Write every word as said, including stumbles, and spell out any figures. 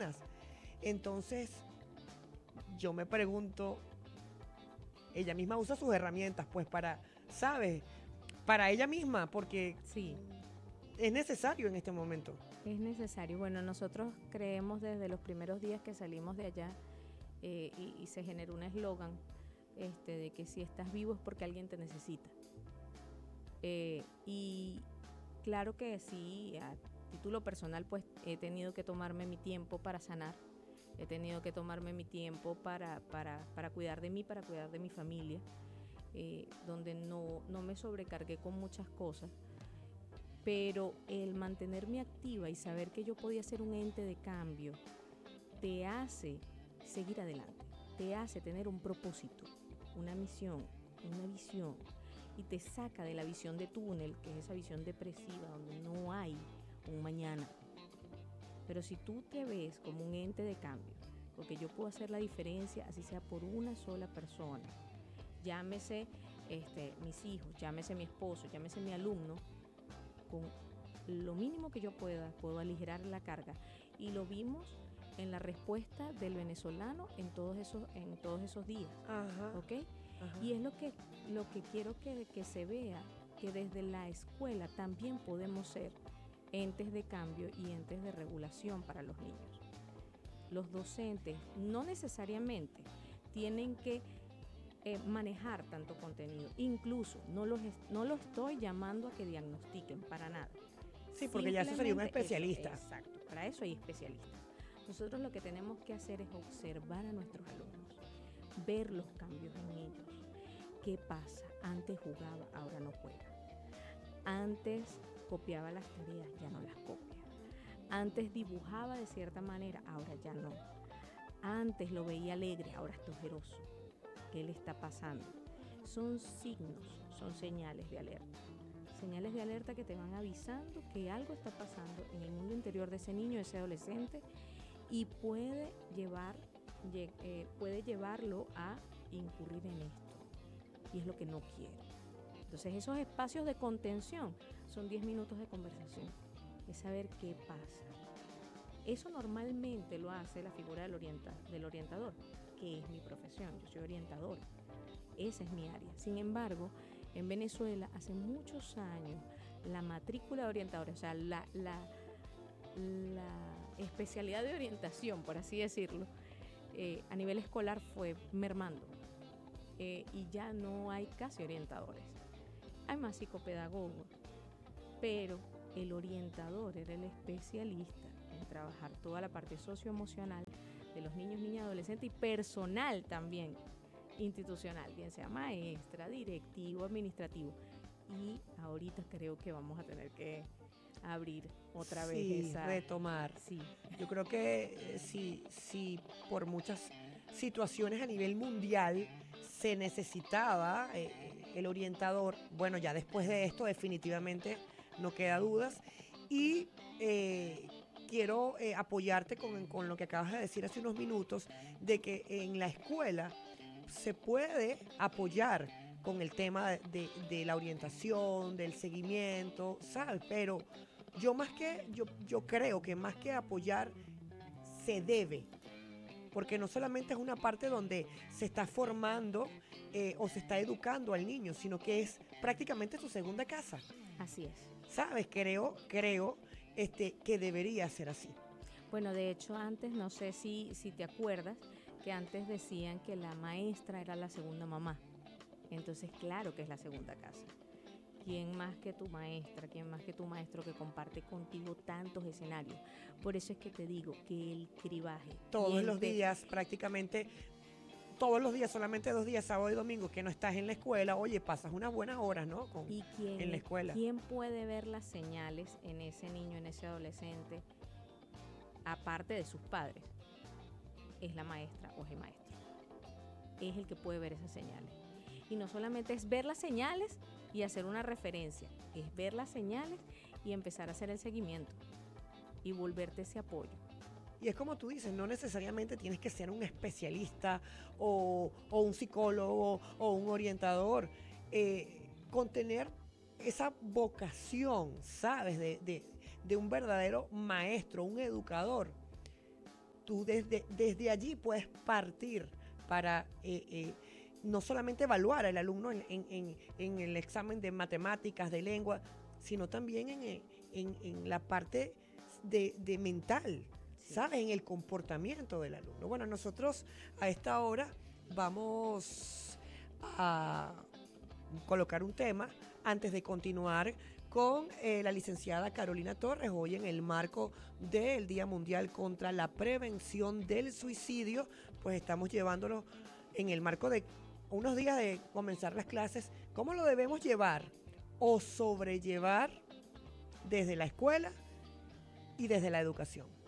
personas. Entonces, yo me pregunto, ella misma usa sus herramientas, pues para, ¿sabes? Para ella misma, porque Sí, es necesario en este momento. es necesario. Bueno, nosotros creemos desde los primeros días que salimos de allá eh, y, y se generó un eslogan este, de que si estás vivo es porque alguien te necesita. Eh, y claro que sí, a título personal, pues he tenido que tomarme mi tiempo para sanar. He tenido que tomarme mi tiempo para, para, para cuidar de mí, para cuidar de mi familia, eh, donde no, no me sobrecargué con muchas cosas. Pero el mantenerme activa y saber que yo podía ser un ente de cambio te hace seguir adelante, te hace tener un propósito, una misión, una visión, y te saca de la visión de túnel, que es esa visión depresiva donde no hay un mañana. Pero si tú te ves como un ente de cambio, porque yo puedo hacer la diferencia, así sea por una sola persona, llámese este, mis hijos, llámese mi esposo, llámese mi alumno, con lo mínimo que yo pueda, puedo aligerar la carga. Y lo vimos en la respuesta del venezolano en todos esos, en todos esos días, Ajá, ¿ok? ajá. Y es lo que, lo que quiero que, que se vea, que desde la escuela también podemos ser entes de cambio y entes de regulación para los niños. Los docentes no necesariamente tienen que eh, manejar tanto contenido. Incluso no los, no los estoy llamando a que diagnostiquen para nada. Sí, porque ya eso sería un Simplemente eso, especialista. exacto, para eso hay especialistas. Nosotros lo que tenemos que hacer es observar a nuestros alumnos, ver los cambios en ellos. ¿Qué pasa? Antes jugaba, ahora no juega. Antes copiaba las tareas, ya no las copia. Antes dibujaba de cierta manera, ahora ya no. Antes lo veía alegre, ahora está ojeroso. ¿Qué le está pasando? Son signos, son señales de alerta. Señales de alerta que te van avisando que algo está pasando en el mundo interior de ese niño, de ese adolescente, y puede llevar, eh, puede llevarlo a incurrir en esto. Y es lo que no quiere. Entonces esos espacios de contención son diez minutos de conversación. Es saber qué pasa. Eso normalmente lo hace la figura del, orienta, del orientador, que es mi profesión. Yo soy orientadora. Esa es mi área. Sin embargo, en Venezuela hace muchos años la matrícula de orientadores, o sea, la, la, la especialidad de orientación, por así decirlo, eh, a nivel escolar fue mermando. Eh, y ya no hay casi orientadores. Hay más psicopedagogos, pero el orientador era el especialista en trabajar toda la parte socioemocional de los niños, niñas, adolescentes y personal también institucional, bien sea maestra, directivo, administrativo. Y ahorita creo que vamos a tener que abrir otra vez Sí, esa... retomar. Sí, Yo creo que eh, si, si por muchas situaciones a nivel mundial se necesitaba eh, el orientador, bueno, ya después de esto definitivamente no queda dudas. Y eh, quiero eh, apoyarte con, con lo que acabas de decir hace unos minutos, de que en la escuela se puede apoyar con el tema de, de- de la orientación, del seguimiento, ¿sabes? Pero yo más que, yo, yo creo que más que apoyar, se debe, porque no solamente es una parte donde se está formando eh, o se está educando al niño, sino que es prácticamente su segunda casa, así es. ¿sabes? Creo, creo este, que debería ser así. Bueno, de hecho antes, no sé si, si te acuerdas, que antes decían que la maestra era la segunda mamá. Entonces, claro que es la segunda casa. ¿Quién más que tu maestra? ¿Quién más que tu maestro que comparte contigo tantos escenarios? Por eso es que te digo que el cribaje, Todos quien los te... días, prácticamente todos los días, solamente dos días, sábado y domingo, que no estás en la escuela, oye, pasas unas buenas horas, ¿no? Con, Y en la quién, escuela. quién puede ver las señales en ese niño, en ese adolescente, aparte de sus padres, es la maestra o es el maestro. Es el que puede ver esas señales. Y no solamente es ver las señales y hacer una referencia, es ver las señales y empezar a hacer el seguimiento y volverte ese apoyo. Y es como tú dices, no necesariamente tienes que ser un especialista o, o un psicólogo o un orientador. Eh, con tener esa vocación, ¿sabes? De, de, de un verdadero maestro, un educador, tú desde, desde allí puedes partir para eh, eh, no solamente evaluar al alumno en, en- en- en el examen de matemáticas, de lengua, sino también en, eh, en- en la parte de, de mental, Sí. ¿sabes? En el comportamiento del alumno. Bueno, nosotros a esta hora vamos a colocar un tema antes de continuar con eh, la licenciada Carolina Torres, hoy en el marco del Día Mundial contra la Prevención del Suicidio, pues estamos llevándolo en el marco de unos días de comenzar las clases, cómo lo debemos llevar o sobrellevar desde la escuela y desde la educación.